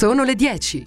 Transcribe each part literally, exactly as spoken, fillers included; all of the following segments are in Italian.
Sono le dieci.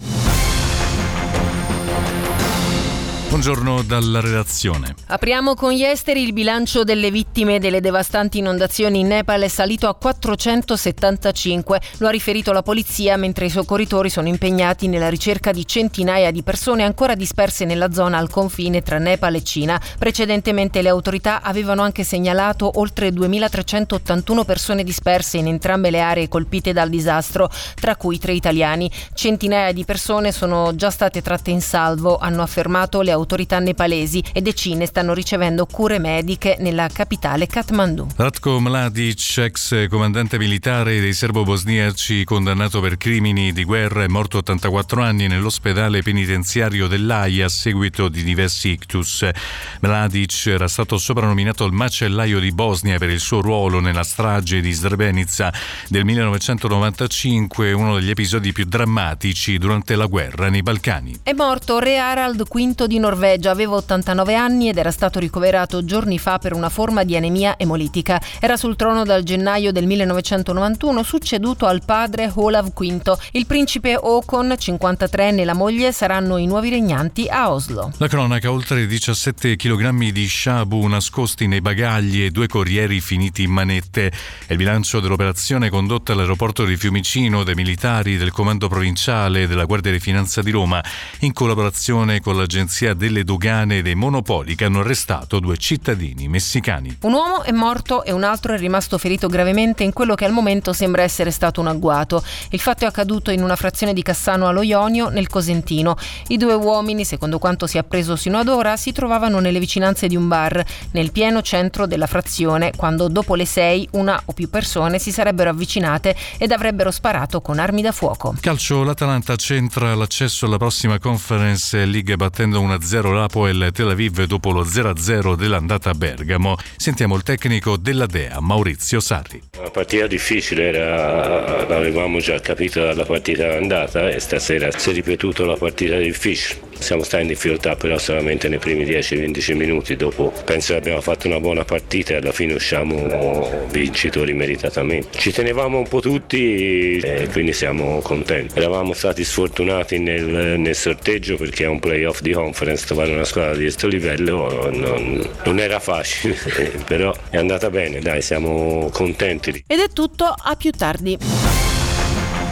Buongiorno dalla redazione. Apriamo con gli esteri. Il bilancio delle vittime delle devastanti inondazioni in Nepal è salito a quattrocentosettantacinque. Lo ha riferito la polizia, mentre i soccorritori sono impegnati nella ricerca di centinaia di persone ancora disperse nella zona al confine tra Nepal e Cina. Precedentemente le autorità avevano anche segnalato oltre duemilatrecentottantuno persone disperse in entrambe le aree colpite dal disastro, tra cui tre italiani. Centinaia di persone sono già state tratte in salvo, hanno affermato le autorità nepalesi, e decine stanno ricevendo cure mediche nella capitale Kathmandu. Ratko Mladic, ex comandante militare dei serbo-bosniaci condannato per crimini di guerra, è morto a ottantaquattro anni nell'ospedale penitenziario dell'Aia a seguito di diversi ictus. Mladic era stato soprannominato il macellaio di Bosnia per il suo ruolo nella strage di Srebrenica del millenovecentonovantacinque, uno degli episodi più drammatici durante la guerra nei Balcani. È morto re Harald quinto di Norvegia, aveva ottantanove anni ed era stato ricoverato giorni fa per una forma di anemia emolitica. Era sul trono dal gennaio del millenovecentonovantuno, succeduto al padre Olav quinto. Il principe Håkon, cinquantatreenne, e la moglie saranno i nuovi regnanti a Oslo. La cronaca: oltre diciassette chilogrammi di shabu nascosti nei bagagli e due corrieri finiti in manette. È il bilancio dell'operazione condotta all'aeroporto di Fiumicino dai militari del Comando Provinciale della Guardia di Finanza di Roma, in collaborazione con l'Agenzia delle Dogane e dei Monopoli, che hanno arrestato due cittadini messicani. Un uomo è morto e un altro è rimasto ferito gravemente in quello che al momento sembra essere stato un agguato. Il fatto è accaduto in una frazione di Cassano allo Ionio, nel Cosentino. I due uomini, secondo quanto si è appreso sino ad ora, si trovavano nelle vicinanze di un bar, nel pieno centro della frazione, quando dopo le sei una o più persone si sarebbero avvicinate ed avrebbero sparato con armi da fuoco. Calcio: l'Atalanta centra l'accesso alla prossima Conference League battendo uno a zero l'Hapoel Tel Aviv dopo lo zero a zero dell'andata a Bergamo. Sentiamo il tecnico della Dea, Maurizio Sarri. Una partita difficile, era, l'avevamo già capito dalla partita andata, e stasera si è ripetuto la partita difficile. Siamo stati in difficoltà però solamente nei primi dieci quindici minuti. Dopo penso che abbiamo fatto una buona partita e alla fine usciamo vincitori meritatamente. Ci tenevamo un po' tutti e quindi siamo contenti. Eravamo stati sfortunati nel, nel sorteggio, perché è un playoff di conference, trovare una squadra di questo livello non, non era facile, però è andata bene, dai, siamo contenti. Ed è tutto, a più tardi.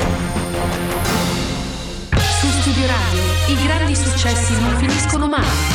Su Studio Radio, i grandi successi non finiscono mai.